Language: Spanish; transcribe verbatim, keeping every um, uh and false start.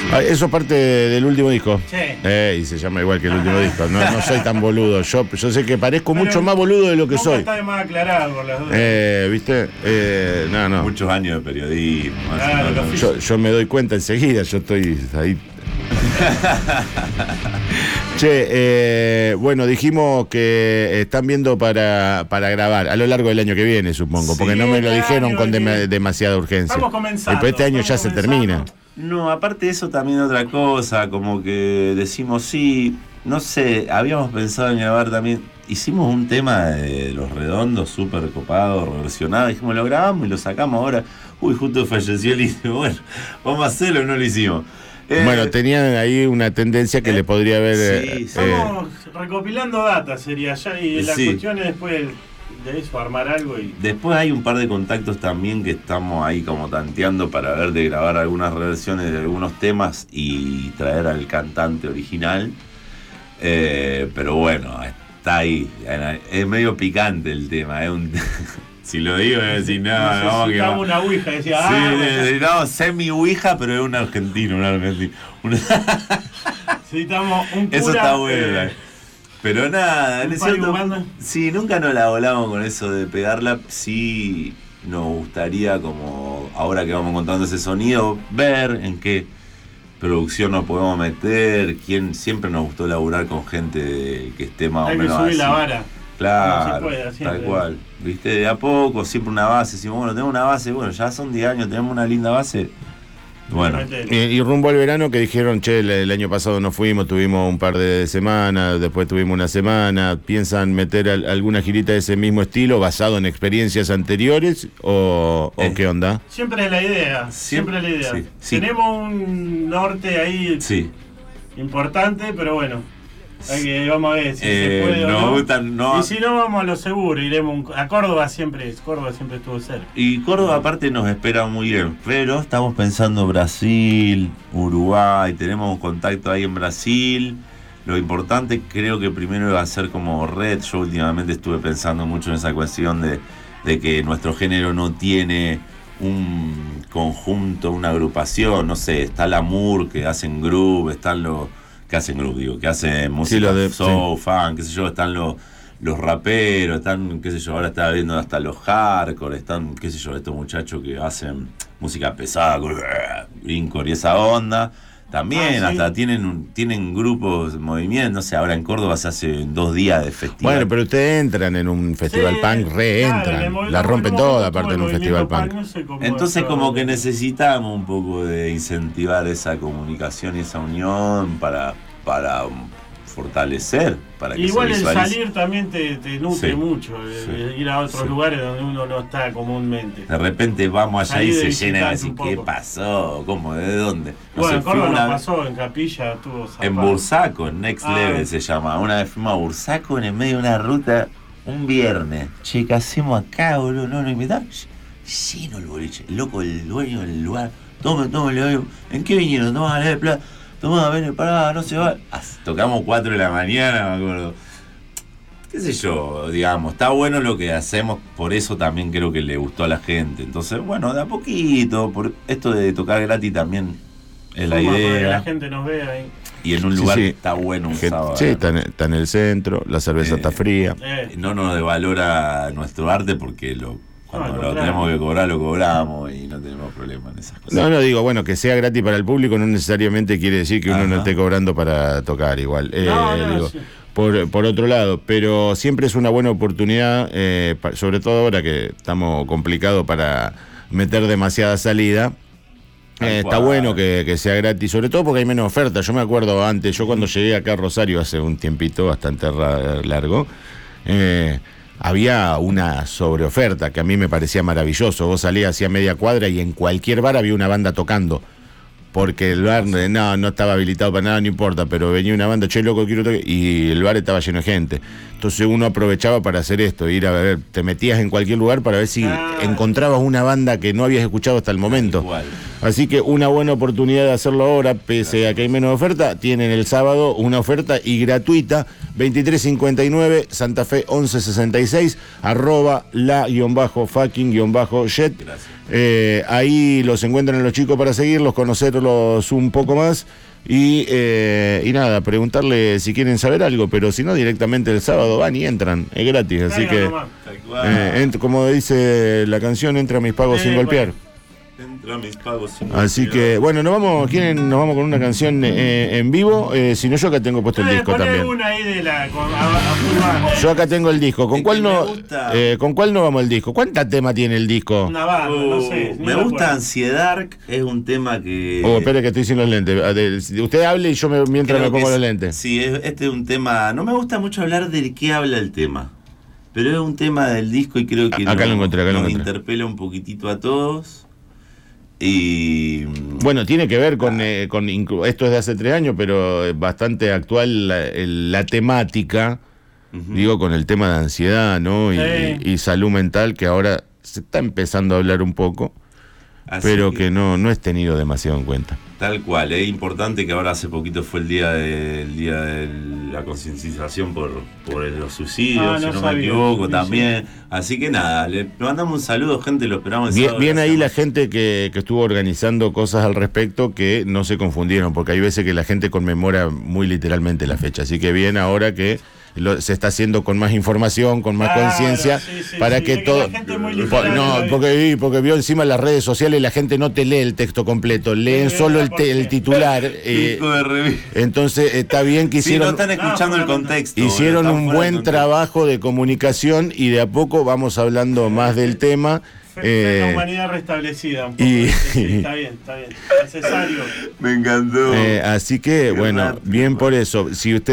Ah, eso es parte del último disco. Sí. Eh, y se llama igual que el último disco. No, no soy tan boludo. Yo, yo sé que parezco Pero mucho más boludo de lo que nunca soy. está de más aclarado por las dudas. Eh, ¿viste? Eh, no, no. Muchos años de periodismo. Claro, no, no, lo Yo, yo me doy cuenta enseguida. Yo estoy ahí. Che, eh, bueno, dijimos que están viendo para, para grabar a lo largo del año que viene, supongo, porque Sí, no me lo este dijeron año con que- dema- demasiada urgencia. Estamos comenzando. Después este año ya estamos se comenzando. termina. No, aparte de eso también otra cosa, como que decimos sí, no sé, habíamos pensado en grabar también, hicimos un tema de Los Redondos súper copado, reversionado, dijimos lo grabamos y lo sacamos ahora, uy, justo falleció el hijo, bueno, vamos a hacerlo, no lo hicimos. Eh, Bueno, tenían ahí una tendencia que eh, le podría haber... sí, eh, sí. eh, Estamos recopilando data, sería ya, y la Sí. cuestión es después de eso armar algo y. Después hay un par de contactos también que estamos ahí como tanteando para ver de grabar algunas reversiones de algunos temas y traer al cantante original. Eh, pero bueno, está ahí. Es medio picante el tema. Es un si lo digo, es decir, no, no, que Necesitamos va. una ouija, decía, Sí, ah, necesitamos semi-ouija, pero es un argentino, un argentino. Un- necesitamos un cura. Eso está bueno. eh, Pero nada, ¿Un en par y cierto, un banda? sí, nunca nos la volamos con eso de pegarla. Sí nos gustaría, como ahora que vamos contando ese sonido, ver en qué producción nos podemos meter. Quién, siempre nos gustó laburar con gente que esté más Hay o que menos subir así. la vara. Claro, No se puede, siempre. tal cual. Viste, de a poco, siempre una base. Decimos, bueno, tenemos una base, bueno, ya son diez años, tenemos una linda base. Bueno, Eh, y rumbo al verano que dijeron, che, el, el año pasado no fuimos, tuvimos un par de semanas, después tuvimos una semana, ¿piensan meter al, alguna girita de ese mismo estilo basado en experiencias anteriores o, o Eh. qué onda? Siempre es la idea, siempre, Siempre- es la idea. sí, sí. Tenemos un norte ahí sí. importante, pero bueno, hay que, vamos a ver si Eh, se puede o nos no. gustan, no- Y si no, vamos a lo seguro, iremos a Córdoba siempre, Córdoba siempre estuvo cerca. Y Córdoba aparte nos espera muy bien, pero estamos pensando Brasil, Uruguay, tenemos un contacto ahí en Brasil. Lo importante creo que primero va a ser como red. Yo últimamente estuve pensando mucho en esa cuestión de, de que nuestro género no tiene un conjunto, una agrupación, no sé, está la Mur que hacen groove, están los que hacen groove, digo, que hacen música lo de- soul, funk, qué sé yo, están los los raperos, están, qué sé yo, ahora estaba viendo hasta los hardcore, están, qué sé yo, estos muchachos que hacen música pesada, greencore y esa onda. También Ah, sí. hasta tienen un- tienen grupos, movimientos, no sé, ahora en Córdoba se hace dos días de festival. Bueno, pero ustedes entran en un festival Sí, punk, reentran, claro, en el movi- la rompen en el toda momento aparte en tuvo un el festival movimiento punk. no sé cómo Entonces estaba. como que necesitamos un poco de incentivar esa comunicación y esa unión para, para fortalecer, para que Igual se el visualice. salir también te, te nutre Sí, mucho, eh, sí, eh, ir a otros sí. lugares donde uno no está comúnmente. De repente vamos allá Salir y de se llena de visitante decir, un ¿qué poco. pasó? ¿Cómo? ¿De dónde? No Bueno, sé, en Córdoba fuimos nos una- pasó, en Capilla estuvo En zarpado. Bursaco, Next Ah. Level se llama. Una vez fuimos a Bursaco en el medio de una ruta un viernes. Che, ¿qué hacemos acá, boludo? No nos invitaron. Lleno el boliche. Loco, el dueño del lugar. Tome, tome, le doy. ¿En qué vinieron? Tomá, le doy plata. Tomá, ven, pará, no se va. Ah, tocamos cuatro de la mañana, me acuerdo. Qué sé yo, digamos, está bueno lo que hacemos, por eso también creo que le gustó a la gente. Entonces, bueno, de a poquito, por esto de tocar gratis también es la Suma para que la idea. gente nos vea ahí. Y en un Sí, lugar sí. está bueno un Que- sábado. sí, está en, está en el centro, la cerveza Eh, está fría. Eh, No nos devalora nuestro arte porque lo, cuando No, al lo contrario. tenemos que cobrar, lo cobramos y no tenemos problema en esas cosas. No, no digo, bueno, que sea gratis para el público no necesariamente quiere decir que uno no Ajá. esté cobrando para tocar igual. Eh, No, no, digo, sí. por, por otro lado, pero siempre es una buena oportunidad, eh, pa- sobre todo ahora que estamos complicados para meter demasiada salida. Tal Eh, está cual. bueno que, que sea gratis, sobre todo porque hay menos oferta. Yo me acuerdo antes, yo cuando llegué acá a Rosario hace un tiempito bastante ra- largo, eh, había una sobreoferta que a mí me parecía maravilloso. Vos salías hacia media cuadra y en cualquier bar había una banda tocando. Porque el bar eh, no, no estaba habilitado para nada, no importa, pero venía una banda, che, loco, quiero tocar, y el bar estaba lleno de gente. Entonces uno aprovechaba para hacer esto, ir a ver, te metías en cualquier lugar para ver si Ah. encontrabas una banda que no habías escuchado hasta el momento. Igual. Así que una buena oportunidad de hacerlo ahora, pese a que hay menos oferta. Tienen el sábado una oferta y gratuita, veintitrés cincuenta y nueve, Santa Fe once sesenta y seis, arroba la guión bajo fucking guión bajo jet. Eh, ahí los encuentran los chicos para seguirlos, conocerlos un poco más. Y, eh, y nada, preguntarle si quieren saber algo, pero si no, directamente el sábado van y entran, es gratis, así que, eh, ent- como dice la canción, entra a mis pagos sin golpear. Entra a mis pagos sin Así golpear. que, bueno, nos vamos, ¿quieren? Nos vamos con una canción eh, en vivo, eh, si no, yo acá tengo puesto el disco también. Una ahí de la, con, a, a full banda. Yo acá tengo el disco, ¿con Es cuál que no? me gusta. Eh, ¿Con cuál no vamos el disco? ¿Cuántos temas tiene el disco? Una banda, Uh, no sé. ni me me gusta acuerdo. Ansiedad, es un tema que... Oh, espere que estoy sin los lentes. Ah, de- Usted hable y yo me, mientras creo me pongo que los es- lentes. Sí, es- este es un tema... No me gusta mucho hablar de qué habla el tema, pero es un tema del disco y creo que Acá nos, lo encontré, acá lo nos encontré. interpela un poquitito a todos. Y... Bueno, tiene que ver con, eh, con inclu- esto es de hace tres años, pero es bastante actual la, el- la temática, Ujú. digo, con el tema de ansiedad, ¿no? Y, Sí. y salud mental, que ahora se está empezando a hablar un poco, Así pero que no, no es tenido demasiado en cuenta. Tal cual, es importante que ahora hace poquito fue el día de, el día de la concientización por, por los suicidios, Ah, si no no sabía. me equivoco, Sí, también. Así que nada, le mandamos un saludo, gente, lo esperamos el Bien, sábado bien de ahí la semana. gente que, que estuvo organizando cosas al respecto que no se confundieron, porque hay veces que la gente conmemora muy literalmente la fecha. Así que bien ahora que lo- se está haciendo con más información, con más Claro, conciencia, sí, sí, para sí, que es que todo... la gente es muy Po- literal, no, ¿no? porque, porque vio encima las redes sociales la gente no te lee el texto completo, leen Sí, solo el, ¿por te- qué? el titular. eh, Disco de revista. entonces está bien que Sí, no hicieron... están escuchando No, el fundamental. contexto. Hicieron están un fuera de buen contexto. trabajo de comunicación y de a poco vamos hablando más del tema. Fe- eh, La humanidad restablecida un poco. y- Sí, sí, está bien, está bien. Necesario. Me encantó. eh, así que, Qué bueno, rápido. bien por eso. Si usted